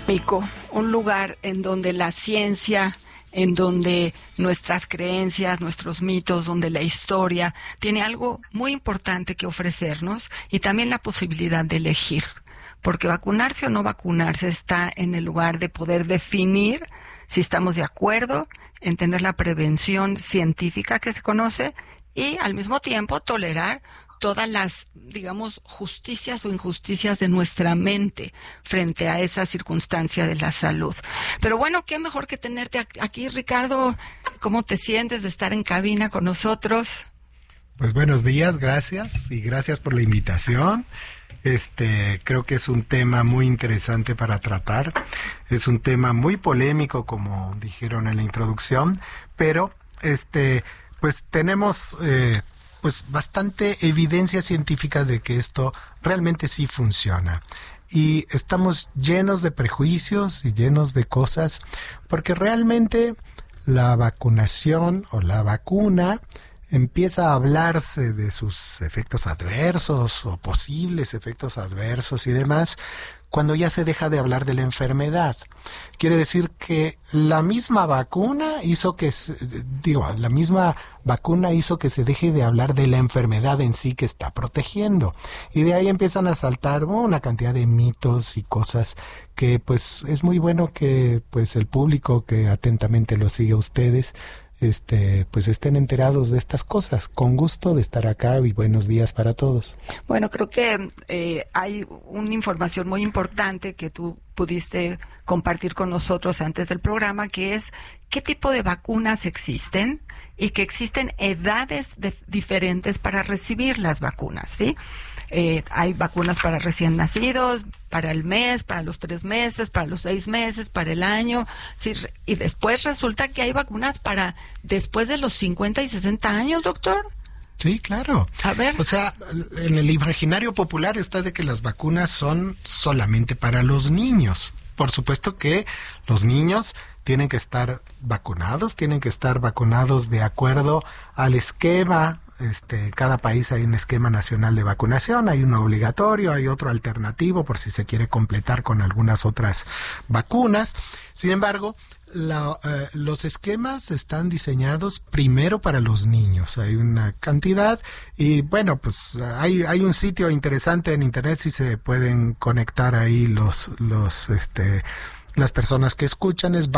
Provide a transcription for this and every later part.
México, un lugar en donde la ciencia, en donde nuestras creencias, nuestros mitos, donde la historia tiene algo muy importante que ofrecernos y también la posibilidad de elegir. Porque vacunarse o no vacunarse está en el lugar de poder definir si estamos de acuerdo en tener la prevención científica que se conoce y al mismo tiempo tolerar todas las, digamos, justicias o injusticias de nuestra mente frente a esa circunstancia de la salud. Pero bueno, qué mejor que tenerte aquí, Ricardo. ¿Cómo te sientes de estar en cabina con nosotros? Pues buenos días, gracias y gracias por la invitación. Creo que es un tema muy interesante para tratar. Es un tema muy polémico, como dijeron en la introducción, pero pues tenemos pues bastante evidencia científica de que esto realmente sí funciona. Y estamos llenos de prejuicios y llenos de cosas, porque realmente la vacunación o la vacuna empieza a hablarse de sus efectos adversos o posibles efectos adversos y demás cuando ya se deja de hablar de la enfermedad. Quiere decir que la misma vacuna hizo que se deje de hablar de la enfermedad en sí que está protegiendo. Y de ahí empiezan a saltar una cantidad de mitos y cosas que pues es muy bueno que pues el público que atentamente lo sigue a ustedes pues estén enterados de estas cosas. Con gusto de estar acá y buenos días para todos. Bueno, creo que hay una información muy importante que tú pudiste compartir con nosotros antes del programa, que es qué tipo de vacunas existen y que existen edades diferentes para recibir las vacunas, ¿sí? Hay vacunas para recién nacidos, para el mes, para los 3 meses, para los 6 meses, para el año, ¿sí? Y después resulta que hay vacunas para después de los 50 y 60 años, doctor. Sí, claro. A ver. O sea, en el imaginario popular está de que las vacunas son solamente para los niños. Por supuesto que los niños tienen que estar vacunados de acuerdo al esquema. Cada país hay un esquema nacional de vacunación, hay uno obligatorio, hay otro alternativo por si se quiere completar con algunas otras vacunas. Sin embargo, los esquemas están diseñados primero para los niños. Hay una cantidad y bueno, pues hay un sitio interesante en internet, si se pueden conectar ahí las personas que escuchan, es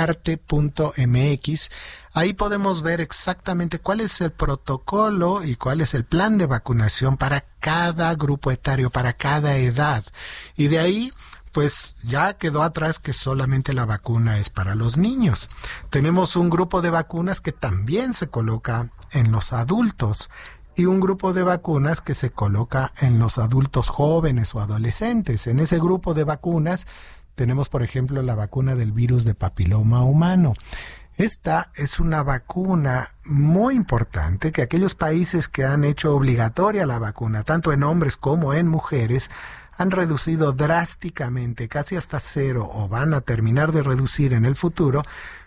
vacunarte.mx. Ahí podemos ver exactamente cuál es el protocolo y cuál es el plan de vacunación para cada grupo etario, para cada edad. Y de ahí, pues ya quedó atrás que solamente la vacuna es para los niños. Tenemos un grupo de vacunas que también se coloca en los adultos y un grupo de vacunas que se coloca en los adultos jóvenes o adolescentes. En ese grupo de vacunas tenemos, por ejemplo, la vacuna del virus de papiloma humano. Esta es una vacuna muy importante que aquellos países que han hecho obligatoria la vacuna, tanto en hombres como en mujeres, han reducido drásticamente, casi hasta 0, o van a terminar de reducir en el futuro,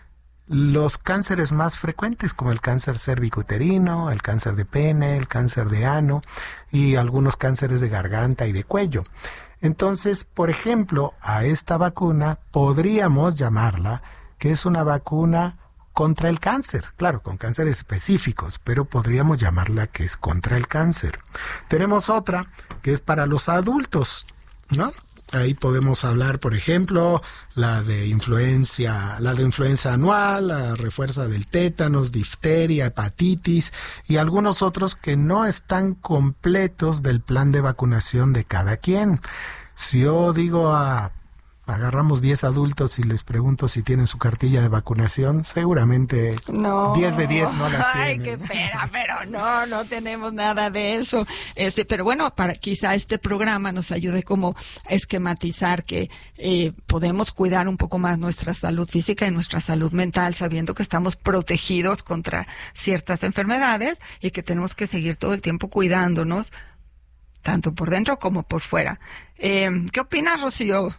los cánceres más frecuentes, como el cáncer cervicuterino, el cáncer de pene, el cáncer de ano y algunos cánceres de garganta y de cuello. Entonces, por ejemplo, a esta vacuna podríamos llamarla que es una vacuna contra el cáncer, claro, con cánceres específicos, pero podríamos llamarla que es contra el cáncer. Tenemos otra que es para los adultos, ¿no? Ahí podemos hablar, por ejemplo, la de influenza anual, la refuerza del tétanos, difteria, hepatitis y algunos otros que no están completos del plan de vacunación de cada quien. Si yo digo agarramos 10 adultos y les pregunto si tienen su cartilla de vacunación, seguramente 10 de 10 no las tienen. Ay, qué pena, pero no tenemos nada de eso. Pero bueno, quizá este programa nos ayude como a esquematizar que podemos cuidar un poco más nuestra salud física y nuestra salud mental, sabiendo que estamos protegidos contra ciertas enfermedades y que tenemos que seguir todo el tiempo cuidándonos, tanto por dentro como por fuera. ¿Qué opinas, Rocío?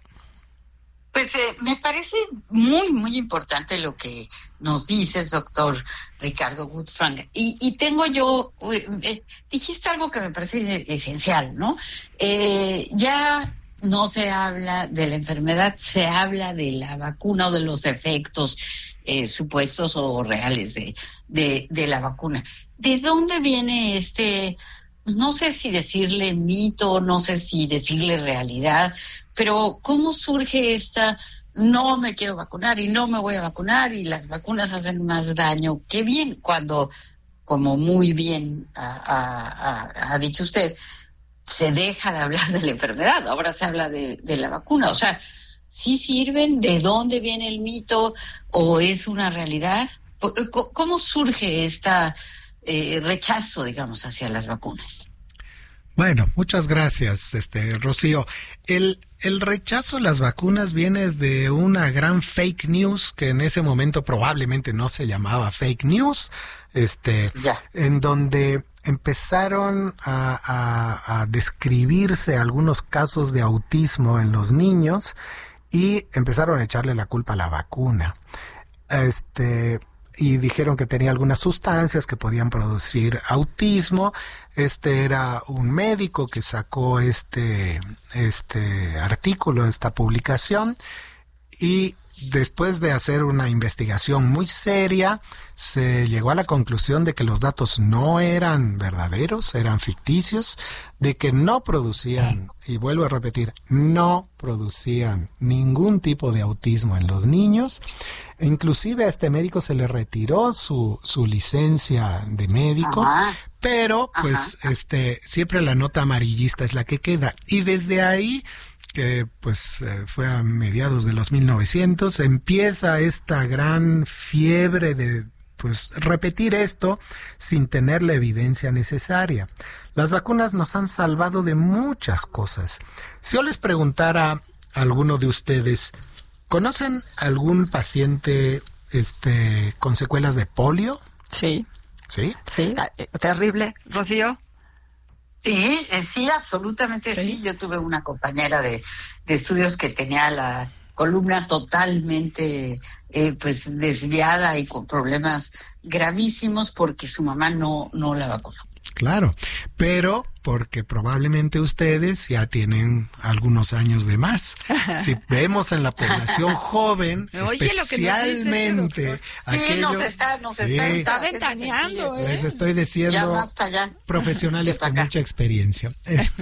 Pues me parece muy, muy importante lo que nos dices, doctor Ricardo Gutfrank. Y tengo dijiste algo que me parece esencial, ¿no? Ya no se habla de la enfermedad, se habla de la vacuna o de los efectos supuestos o reales de la vacuna. ¿De dónde viene no sé si decirle mito, no sé si decirle realidad, pero cómo surge no me quiero vacunar y no me voy a vacunar y las vacunas hacen más daño que bien, cuando, como muy bien ha dicho usted, se deja de hablar de la enfermedad, ahora se habla de la vacuna? O sea, ¿sí sirven? ¿De dónde viene el mito? ¿O es una realidad? ¿Cómo surge rechazo, digamos, hacia las vacunas? Bueno, muchas gracias, Rocío. El rechazo a las vacunas viene de una gran fake news que en ese momento probablemente no se llamaba fake news, en donde empezaron a describirse algunos casos de autismo en los niños y empezaron a echarle la culpa a la vacuna. Y dijeron que tenía algunas sustancias que podían producir autismo. Era un médico que sacó este artículo, esta publicación, y después de hacer una investigación muy seria, se llegó a la conclusión de que los datos no eran verdaderos, eran ficticios, de que no producían, y vuelvo a repetir, no producían ningún tipo de autismo en los niños. Inclusive a este médico se le retiró su licencia de médico. Ajá. Pero pues siempre la nota amarillista es la que queda, y desde ahí, que pues fue a mediados de los 1900, empieza esta gran fiebre de pues repetir esto sin tener la evidencia necesaria. Las vacunas nos han salvado de muchas cosas. Si yo les preguntara a alguno de ustedes, ¿conocen algún paciente con secuelas de polio? Sí. ¿Sí? Sí, terrible. ¿Rocío? Sí, absolutamente sí. Yo tuve una compañera de estudios que tenía la columna totalmente pues desviada y con problemas gravísimos porque su mamá no la vacunó. Claro, pero porque probablemente ustedes ya tienen algunos años de más. Si vemos en la población joven, especialmente aquellos... nos está ventaneando, Les estoy diciendo profesionales con mucha experiencia.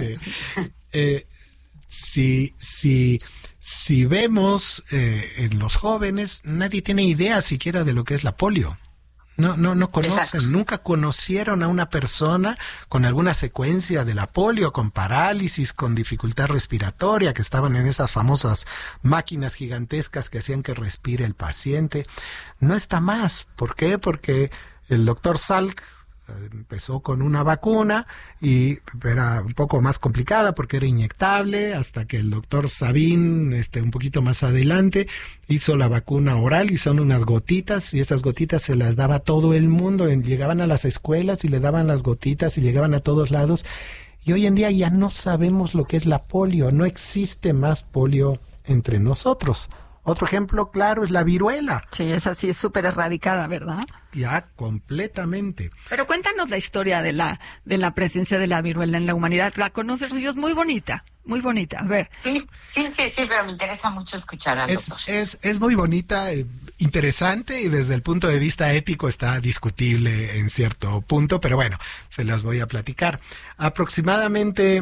Si vemos en los jóvenes, nadie tiene idea siquiera de lo que es la polio. No conocen. Exacto. Nunca conocieron a una persona con alguna secuencia de la polio, con parálisis, con dificultad respiratoria, que estaban en esas famosas máquinas gigantescas que hacían que respire el paciente. No está más. ¿Por qué? Porque el doctor Salk empezó con una vacuna y era un poco más complicada porque era inyectable, hasta que el doctor Sabin, un poquito más adelante, hizo la vacuna oral y son unas gotitas, y esas gotitas se las daba a todo el mundo. Llegaban a las escuelas y le daban las gotitas y llegaban a todos lados. Y hoy en día ya no sabemos lo que es la polio, no existe más polio entre nosotros. Otro ejemplo claro es la viruela. Sí, esa sí es súper erradicada, ¿verdad? Ya, completamente. Pero cuéntanos la historia de la presencia de la viruela en la humanidad. La conoces, Rocío, es muy bonita, muy bonita. A ver. Sí, pero me interesa mucho escuchar al doctor. Es muy bonita, interesante, y desde el punto de vista ético está discutible en cierto punto, pero bueno, se las voy a platicar. Aproximadamente,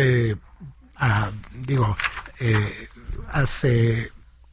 hace...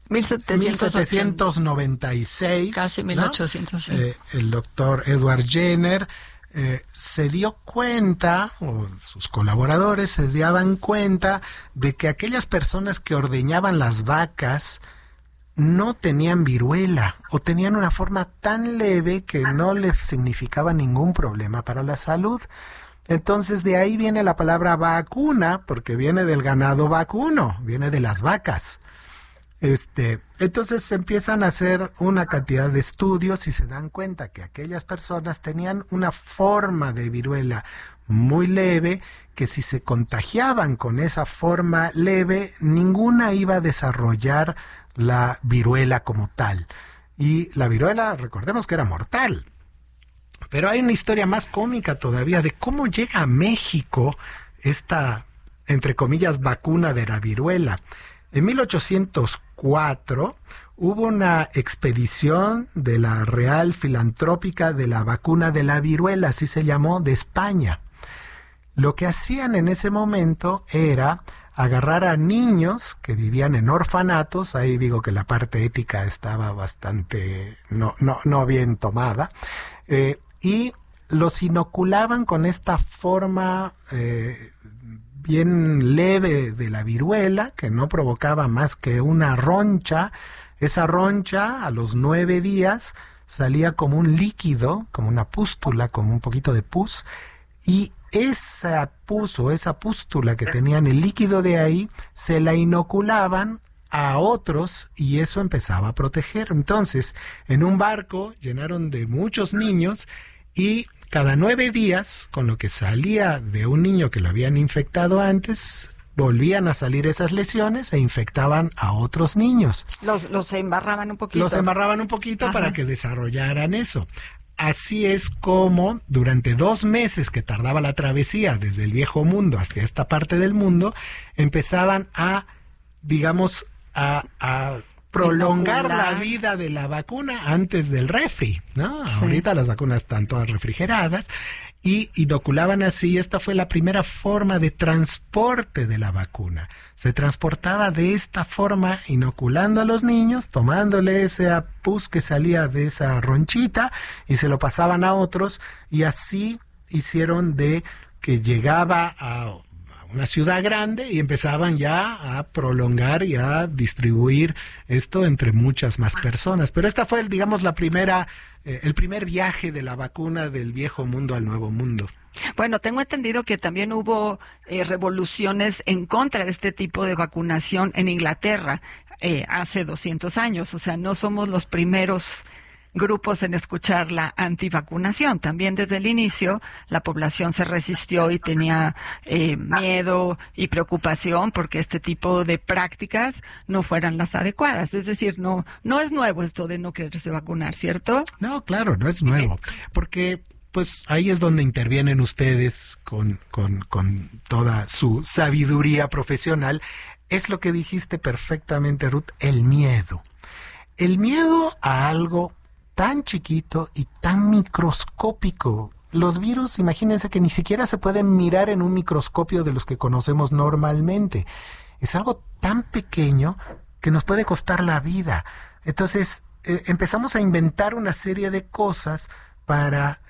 1796, casi 1800, sí. El doctor Edward Jenner se dio cuenta, o sus colaboradores se daban cuenta, de que aquellas personas que ordeñaban las vacas no tenían viruela, o tenían una forma tan leve que no les significaba ningún problema para la salud. Entonces de ahí viene la palabra vacuna, porque viene del ganado vacuno, viene de las vacas. Entonces se empiezan a hacer una cantidad de estudios y se dan cuenta que aquellas personas tenían una forma de viruela muy leve, que si se contagiaban con esa forma leve, ninguna iba a desarrollar la viruela como tal. Y la viruela, recordemos que era mortal. Pero hay una historia más cómica todavía de cómo llega a México esta entre comillas, vacuna de la viruela. En 1804 hubo una expedición de la Real Filantrópica de la vacuna de la viruela, así se llamó, de España. Lo que hacían en ese momento era agarrar a niños que vivían en orfanatos, ahí digo que la parte ética estaba bastante no bien tomada, y los inoculaban con esta forma bien leve de la viruela, que no provocaba más que una roncha. Esa roncha, a los 9 días, salía como un líquido, como una pústula, como un poquito de pus, y esa pus o esa pústula que tenían el líquido de ahí, se la inoculaban a otros y eso empezaba a proteger. Entonces, en un barco llenaron de muchos niños y cada 9 días, con lo que salía de un niño que lo habían infectado antes, volvían a salir esas lesiones e infectaban a otros niños. Los embarraban un poquito. Los embarraban un poquito. Ajá. Para que desarrollaran eso. Así es como durante 2 meses que tardaba la travesía desde el viejo mundo hasta esta parte del mundo, empezaban a, digamos, a prolongar la vida de la vacuna antes del refri, ¿no? Sí. Ahorita las vacunas están todas refrigeradas y inoculaban así. Esta fue la primera forma de transporte de la vacuna. Se transportaba de esta forma, inoculando a los niños, tomándole ese pus que salía de esa ronchita y se lo pasaban a otros, y así hicieron de que llegaba a una ciudad grande y empezaban ya a prolongar y a distribuir esto entre muchas más personas. Pero esta fue, digamos, el primer viaje de la vacuna del viejo mundo al nuevo mundo. Bueno, tengo entendido que también hubo revoluciones en contra de este tipo de vacunación en Inglaterra hace 200 años. O sea, no somos los primeros grupos en escuchar la antivacunación. También desde el inicio la población se resistió y tenía miedo y preocupación porque este tipo de prácticas no fueran las adecuadas. Es decir, no es nuevo esto de no quererse vacunar, ¿cierto? No, claro, no es nuevo, porque pues ahí es donde intervienen ustedes con toda su sabiduría profesional. Es lo que dijiste perfectamente, Ruth, el miedo. El miedo a algo tan chiquito y tan microscópico. Los virus, imagínense que ni siquiera se pueden mirar en un microscopio de los que conocemos normalmente. Es algo tan pequeño que nos puede costar la vida. Entonces, empezamos a inventar una serie de cosas para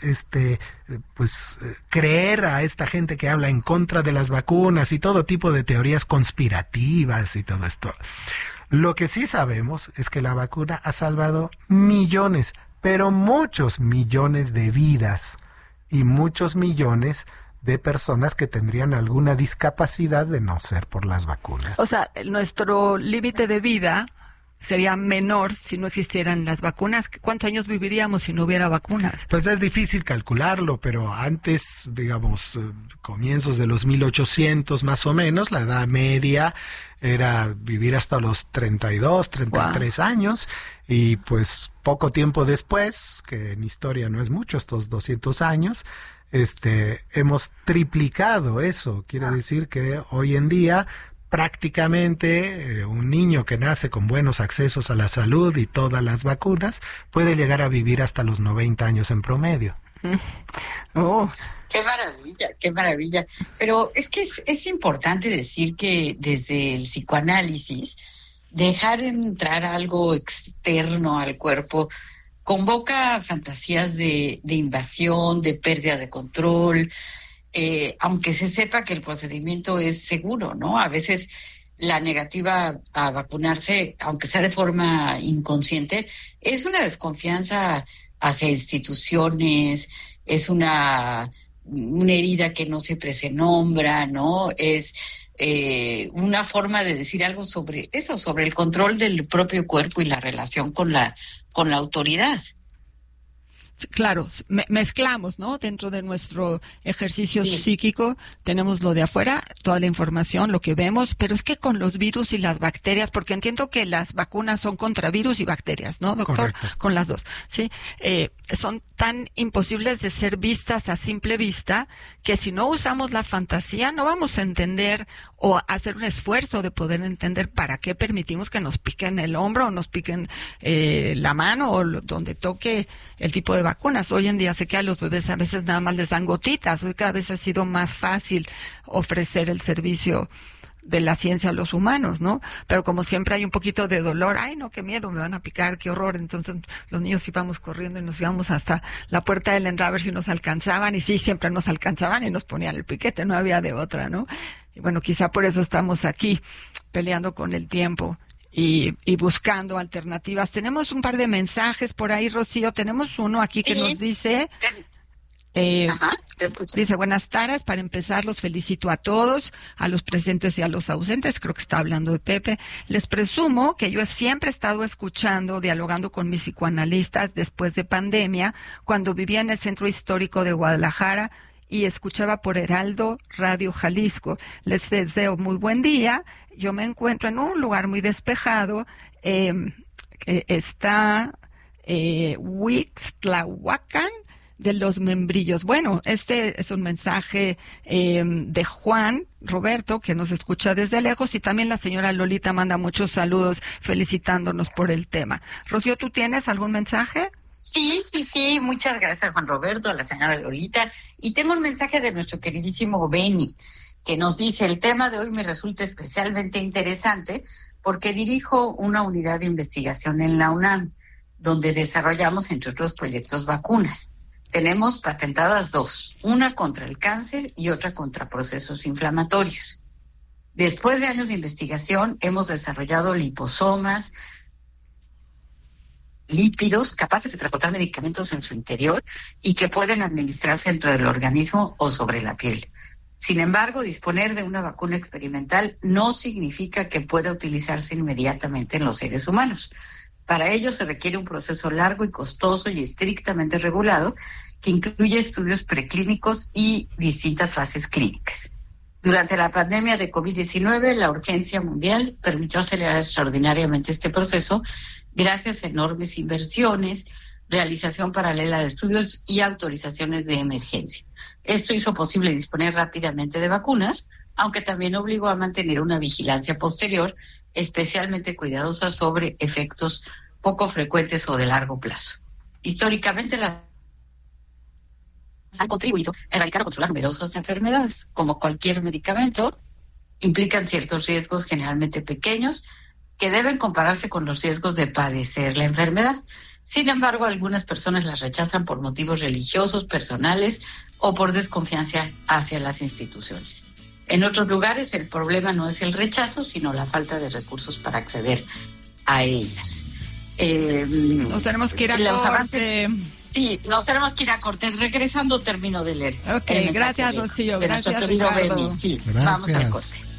creer a esta gente que habla en contra de las vacunas y todo tipo de teorías conspirativas y todo esto. Lo que sí sabemos es que la vacuna ha salvado millones, pero muchos millones de vidas y muchos millones de personas que tendrían alguna discapacidad de no ser por las vacunas. O sea, nuestro límite de vida sería menor si no existieran las vacunas. ¿Cuántos años viviríamos si no hubiera vacunas? Pues es difícil calcularlo, pero antes, digamos, comienzos de los 1800 más o menos, la edad media era vivir hasta los 32, 33 wow. años, y pues poco tiempo después, que en historia no es mucho, estos 200 años, hemos triplicado eso. Quiere decir que hoy en día prácticamente un niño que nace con buenos accesos a la salud y todas las vacunas puede llegar a vivir hasta los 90 años en promedio. Oh, qué maravilla, qué maravilla. Pero es que es importante decir que desde el psicoanálisis, dejar entrar algo externo al cuerpo convoca fantasías de invasión, de pérdida de control, aunque se sepa que el procedimiento es seguro, ¿no? A veces la negativa a vacunarse, aunque sea de forma inconsciente, es una desconfianza hacia instituciones, es una herida que no siempre se nombra, ¿no? Es una forma de decir algo sobre eso, sobre el control del propio cuerpo y la relación con la autoridad. Claro, mezclamos, ¿no? Dentro de nuestro ejercicio psíquico tenemos lo de afuera, toda la información, lo que vemos, pero es que con los virus y las bacterias, porque entiendo que las vacunas son contra virus y bacterias, ¿no, doctor? Correcto. Con las dos, ¿sí? Son tan imposibles de ser vistas a simple vista que si no usamos la fantasía no vamos a entender o hacer un esfuerzo de poder entender para qué permitimos que nos piquen el hombro o nos piquen la mano o donde toque el tipo de vacunas. Hoy en día sé que a los bebés a veces nada más les dan gotitas. Hoy cada vez ha sido más fácil ofrecer el servicio de la ciencia a los humanos, ¿no? Pero como siempre hay un poquito de dolor, ay no, qué miedo, me van a picar, qué horror. Entonces los niños íbamos corriendo y nos íbamos hasta la puerta del ENRA a ver si nos alcanzaban, y sí, siempre nos alcanzaban y nos ponían el piquete, no había de otra, ¿no? Y bueno, quizá por eso estamos aquí peleando con el tiempo y buscando alternativas. Tenemos un par de mensajes por ahí, Rocío. Tenemos uno aquí que nos dice... te escucho. Dice, buenas tardes, para empezar los felicito a todos, a los presentes y a los ausentes, creo que está hablando de Pepe. Les presumo que yo siempre he estado escuchando, dialogando con mis psicoanalistas después de pandemia, cuando vivía en el centro histórico de Guadalajara y escuchaba por Heraldo Radio Jalisco. Les deseo muy buen día. Yo me encuentro en un lugar muy despejado, está Huixtlahuacán de los Membrillos. Bueno, este es un mensaje de Juan Roberto, que nos escucha desde lejos, y también la señora Lolita manda muchos saludos felicitándonos por el tema. Rocío, ¿tú tienes algún mensaje? Sí, muchas gracias, Juan Roberto, a la señora Lolita. Y tengo un mensaje de nuestro queridísimo Beni, que nos dice, el tema de hoy me resulta especialmente interesante porque dirijo una unidad de investigación en la UNAM, donde desarrollamos, entre otros proyectos, vacunas. Tenemos patentadas 2, una contra el cáncer y otra contra procesos inflamatorios. Después de años de investigación, hemos desarrollado liposomas, lípidos capaces de transportar medicamentos en su interior y que pueden administrarse dentro del organismo o sobre la piel. Sin embargo, disponer de una vacuna experimental no significa que pueda utilizarse inmediatamente en los seres humanos. Para ello se requiere un proceso largo y costoso y estrictamente regulado que incluye estudios preclínicos y distintas fases clínicas. Durante la pandemia de COVID-19, la urgencia mundial permitió acelerar extraordinariamente este proceso gracias a enormes inversiones, realización paralela de estudios y autorizaciones de emergencia. Esto hizo posible disponer rápidamente de vacunas, aunque también obligó a mantener una vigilancia posterior, especialmente cuidadosa sobre efectos poco frecuentes o de largo plazo. Históricamente, las han contribuido a erradicar o controlar numerosas enfermedades. Como cualquier medicamento, implican ciertos riesgos generalmente pequeños que deben compararse con los riesgos de padecer la enfermedad. Sin embargo, algunas personas las rechazan por motivos religiosos, personales o por desconfianza hacia las instituciones. En otros lugares, el problema no es el rechazo, sino la falta de recursos para acceder a ellas. Nos tenemos que ir a corte. Sí, nos tenemos que ir a corte. Regresando, termino de leer. Ok, gracias, Rocío. De Gracias, nuestro querido Ricardo. Beni. Sí, gracias. vamos al corte.